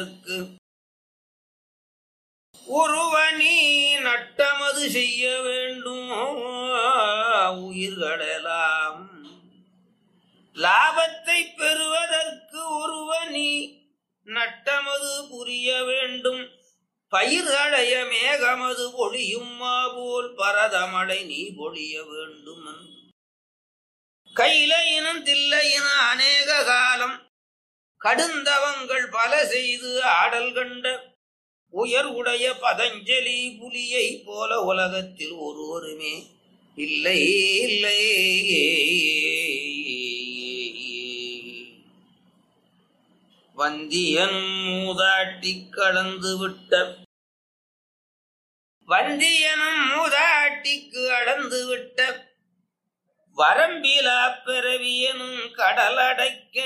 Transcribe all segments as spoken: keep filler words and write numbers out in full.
பெறுவதற்கு ஒருவனி நட்டமது செய்ய வேண்டும். உயிர்களெல்லாம் லாபத்தை பெறுவதற்கு ஒருவனி நட்டமது புரிய வேண்டும். பயிர்களைய மேகமது பொழியும்மா போல் பரதமடை நீ பொழிய வேண்டும். கையிலையினும் தில்லையின அநேக காலம் கடுந்தவங்கள் பல செய்து ஆடல் கண்ட உயர் உடைய பதஞ்சலி புலியை போல உலகத்தில் ஒருவருமே இல்லை இல்லை. வந்தியனும் மூதாட்டி கலந்து விட்ட வந்தியனும் மூதாட்டிக்கு அளந்து விட்ட வரம்பிலா பிறவியனும் கடலடைக்க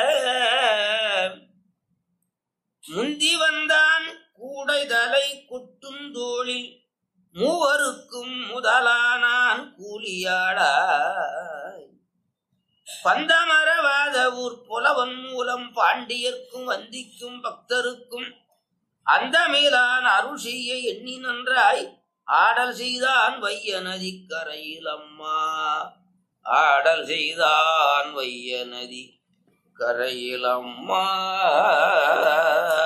முந்தி வந்தான் கூடைதலை குட்டுந்தோளில் மூவருக்கும் முதலானான் கூலியாளாய். பந்தமரவாத ஊர் புலவன் மூலம் பாண்டியர்க்கும் வந்திக்கும் பக்தருக்கும் அந்த மேலான் அருள் செய்ய எண்ணி நன்றாய் ஆடல் செய்தான் வைய நதி கரையில் அம்மா. ஆடல் செய்தான் வைய நதி கரையில் அம்மா.